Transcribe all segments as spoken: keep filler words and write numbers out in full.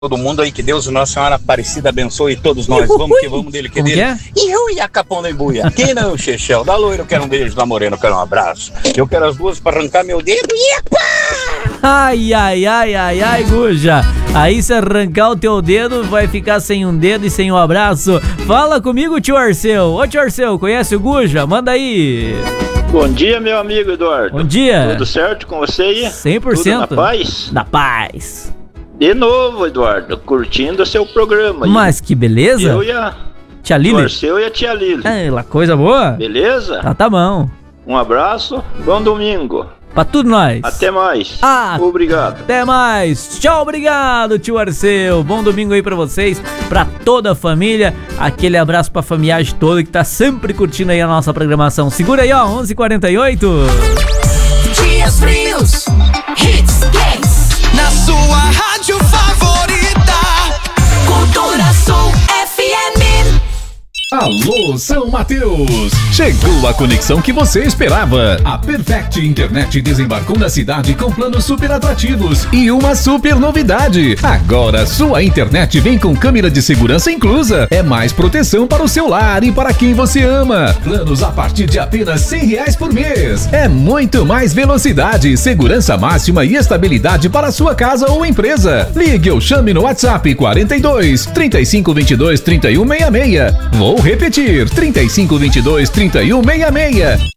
todo mundo aí, que Deus e Nossa Senhora Aparecida abençoe todos nós. Vamos que vamos dele, que Como dele. que é? E eu ia capão da embuia. Quem não, Chechel? Da loira eu quero um beijo, da morena eu quero um abraço. Eu quero as duas pra arrancar meu dedo e epa! Ai, ai, ai, ai, ai, Guja. Aí se arrancar o teu dedo, vai ficar sem um dedo e sem um abraço. Fala comigo, tio Arceu. Ô, tio Arceu, conhece o Guja? Manda aí. Bom dia, meu amigo Eduardo. Bom dia. Tudo certo com você aí? cem por cento. Tudo na paz? Na paz. De novo, Eduardo, curtindo o seu programa aí. Mas que beleza. Eu e a Tia Lili. Marcel e a tia Lili. É, lá, coisa boa. Beleza? Tá, tá bom. Um abraço, bom domingo. Pra tudo nós. Até mais. Ah, obrigado. Até mais. Tchau, obrigado, tio Arceu. Bom domingo aí pra vocês, pra toda a família. Aquele abraço pra familiagem toda que tá sempre curtindo aí a nossa programação. Segura aí, ó, onze e quarenta e oito. Dias frios, hits, games. Na sua rádio favorita, Cultura Sul F M. Alô, São Mateus! Chegou a conexão que você esperava. A Perfect Internet desembarcou na cidade com planos super atrativos e uma super novidade. Agora sua internet vem com câmera de segurança inclusa. É mais proteção para o seu lar e para quem você ama. Planos a partir de apenas cem reais por mês. É muito mais velocidade, segurança máxima e estabilidade para a sua casa ou empresa. Ligue ou chame no WhatsApp quarenta e dois, trinta e cinco, vinte e dois, trinta e um, sessenta e seis. Vou repetir, trinta e cinco, vinte e dois, trinta e um, sessenta e seis.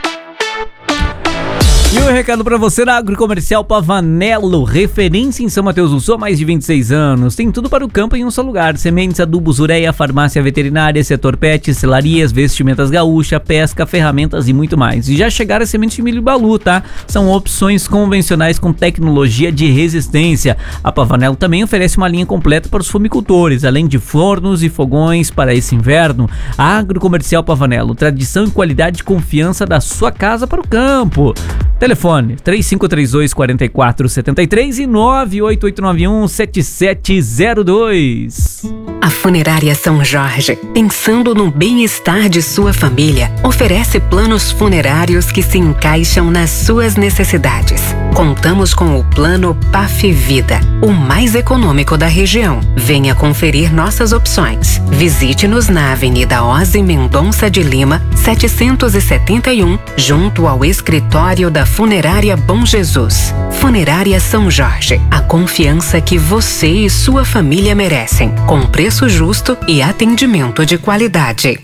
E um recado pra você da Agrocomercial Pavanello, referência em São Mateus do Sul há mais de vinte e seis anos. Tem tudo para o campo em um só lugar: sementes, adubos, ureia, farmácia veterinária, setor pet, selarias, vestimentas gaúcha, pesca, ferramentas e muito mais. E já chegaram as sementes de milho balu, tá? São opções convencionais com tecnologia de resistência. A Pavanello também oferece uma linha completa para os fumicultores, além de fornos e fogões para esse inverno. A Agrocomercial Pavanello, tradição e qualidade e confiança da sua casa para o campo. Telefone três cinco três dois, quatro quatro sete três e nove oito oito nove um, sete sete zero dois. A Funerária São Jorge, pensando no bem-estar de sua família, oferece planos funerários que se encaixam nas suas necessidades. Contamos com o plano P A F Vida, o mais econômico da região. Venha conferir nossas opções. Visite-nos na Avenida Ozzy Mendonça de Lima, setecentos e setenta e um, junto ao escritório da Funerária Bom Jesus. Funerária São Jorge, a confiança que você e sua família merecem, com preço justo e atendimento de qualidade.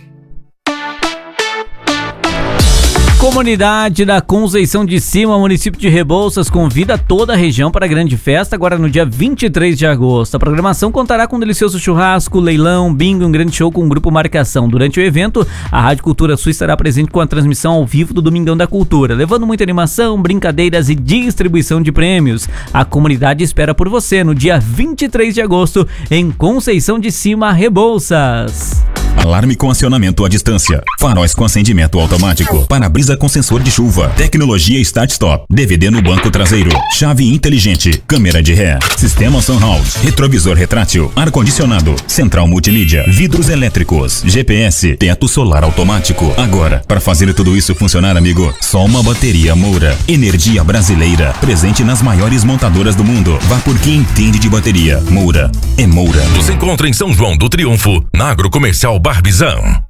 Comunidade da Conceição de Cima, município de Rebouças, convida toda a região para a grande festa agora no dia vinte e três de agosto. A programação contará com um delicioso churrasco, leilão, bingo e um grande show com o Grupo Marcação. Durante o evento, a Rádio Cultura Sul estará presente com a transmissão ao vivo do Domingão da Cultura, levando muita animação, brincadeiras e distribuição de prêmios. A comunidade espera por você no dia vinte e três de agosto em Conceição de Cima, Rebouças. Alarme com acionamento à distância, faróis com acendimento automático, para-brisa com sensor de chuva, tecnologia Start-Stop, D V D no banco traseiro, chave inteligente, câmera de ré, sistema Sunhouse, retrovisor retrátil, ar-condicionado, central multimídia, vidros elétricos, G P S, teto solar automático. Agora, para fazer tudo isso funcionar, amigo, só uma bateria Moura. Energia brasileira, presente nas maiores montadoras do mundo. Vá por quem entende de bateria. Moura é Moura. Nos encontra em São João do Triunfo, na Agrocomercial Barbizão.